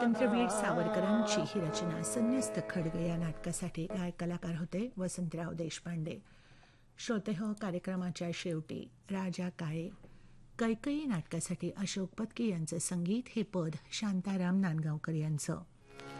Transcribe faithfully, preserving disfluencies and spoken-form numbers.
स्वातंत्र्यवीर सावरकरांची ही रचना संन्यस्त खड्ग या नाटकासाठी गायक कलाकार होते वसंतराव देशपांडे. श्रोते हो, कार्यक्रमाच्या शेवटी राजा काळे कैकई नाटकासाठी अशोक पत्की यांचं संगीत, हे पद शांताराम नांदगावकर यांचं.